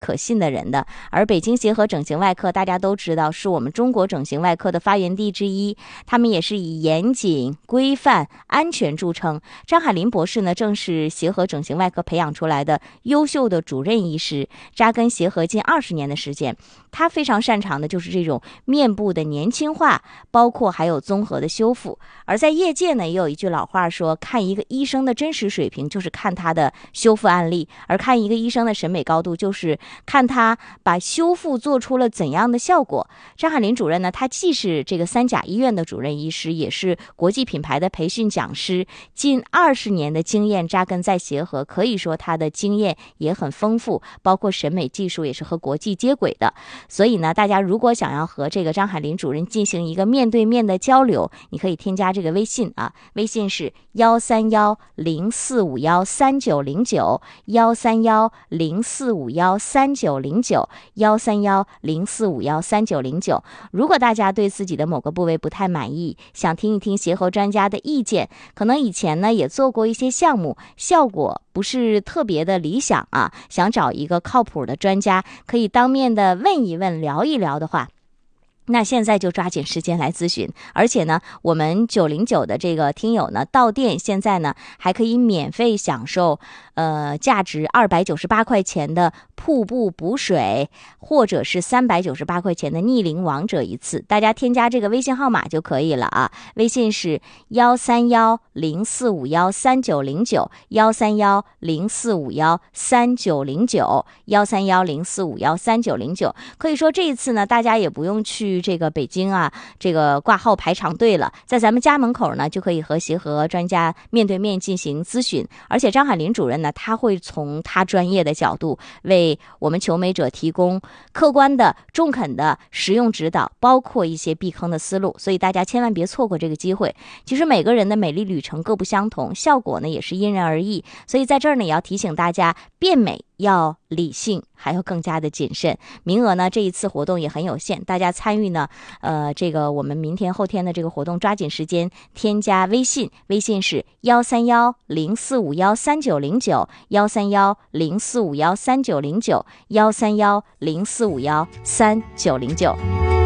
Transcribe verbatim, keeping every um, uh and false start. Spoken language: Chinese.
可信的人的。而北京协和整形外科大家都知道是我们中国整形外科的发源地之一，他们也是以严谨、规范、安全著称。张海林博士呢，正是协和整形外科培养出来的优秀的主任医师，扎根协和近二十年的时间。他非常擅长的就是这种面部的年轻化，包括还有综合的修复。而在业界呢，也有一句老话说，看一个医生的真实水平就是看他的修复案例，而看一个医生的审美高度就是看他把修复做出了怎样的效果。张海林主任呢，他既是这个三甲医院的主任医师，也是国际品牌的培训讲师，近二十年的经验扎根在协和，可以说他的经验也很丰富，包括审美技术也是和国际接轨的。所以呢，大家如果想要和这个张海林主任进行一个面对面的交流，你可以添加这个微信啊，微信是幺三幺零四五幺三九零九，幺三幺零四五幺三九零九，幺三幺零四五幺三九零九。如果大家对自己的某个部位不太满意，想听一听协和专家的意见，可能以前呢也做过一些项目，效果不是特别的理想啊，想找一个靠谱的专家，可以当面的问一问、聊一聊的话，那现在就抓紧时间来咨询。而且呢，我们九零九的这个听友呢，到店现在呢还可以免费享受呃价值二百九十八块钱的瀑布补水，或者是三百九十八块钱的逆龄王者一次。大家添加这个微信号码就可以了啊，微信是幺三幺零四五幺三九零九，幺三幺零四五幺三九零九，幺三幺零四五幺三九零九。可以说这一次呢，大家也不用去这个北京啊，这个挂号排长队了，在咱们家门口呢，就可以和协和专家面对面进行咨询。而且张海林主任呢，他会从他专业的角度为我们求美者提供客观的、中肯的实用指导，包括一些避坑的思路，所以大家千万别错过这个机会。其实每个人的美丽旅程各不相同，效果呢也是因人而异，所以在这儿呢也要提醒大家，变美要理性，还要更加的谨慎。名额呢这一次活动也很有限，大家参与呢呃这个我们明天后天的这个活动，抓紧时间添加微信，微信是幺三幺零四五幺三九零九，幺三幺零四五幺三九零九，幺三幺零四五幺三九零九。